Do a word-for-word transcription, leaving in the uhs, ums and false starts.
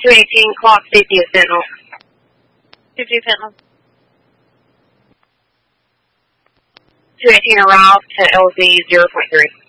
two eighteen, clock safety of Sentinel. Safety of Sentinel. two eighteen arrived to L Z zero point three.